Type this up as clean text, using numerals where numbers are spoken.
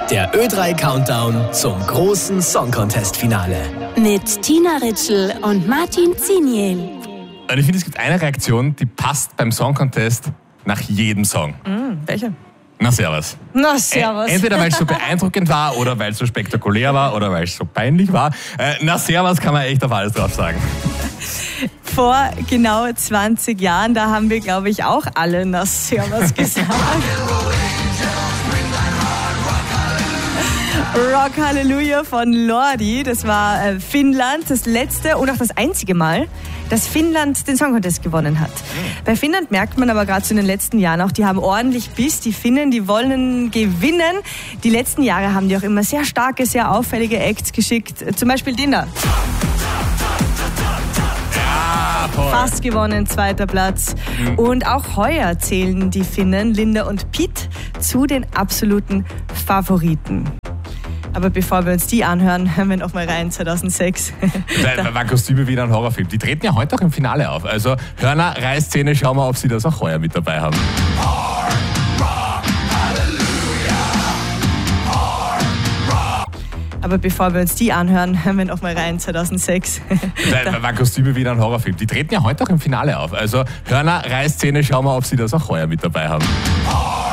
Der Ö3-Countdown zum großen Song-Contest-Finale. Mit Tina Ritschl und Martin Ziniel. Und ich finde, es gibt eine Reaktion, die passt beim Song Contest nach jedem Song. Welche? Na, servus. Na, servus. Entweder weil es so beeindruckend war oder weil es so spektakulär war oder weil es so peinlich war. Na, servus kann man echt auf alles drauf sagen. Vor genau 20 Jahren, da haben wir, glaube ich, auch alle na, servus gesagt. Rock Hallelujah von Lordi, das war Finnland, das letzte und auch das einzige Mal, dass Finnland den Song Contest gewonnen hat. Bei Finnland merkt man aber gerade so in den letzten Jahren auch, die haben ordentlich Biss, die Finnen, die wollen gewinnen. Die letzten Jahre haben die auch immer sehr starke, sehr auffällige Acts geschickt, zum Beispiel den da. Fast gewonnen, 2. Platz. Und auch heuer zählen die Finnen, Linda und Pete, zu den absoluten Favoriten. Aber bevor wir uns die anhören, hören wir noch mal rein, 2006. Da waren Kostüme wieder ein Horrorfilm. Die treten ja heute auch im Finale auf. Also Hörner, Reißzähne, schauen wir, ob sie das auch heuer mit dabei haben. Aber bevor wir uns die anhören, hören wir noch mal rein, 2006. Da waren Kostüme wieder ein Horrorfilm. Die treten ja heute auch im Finale auf. Also Hörner, Reißzähne, schauen wir, ob sie das auch heuer mit dabei haben.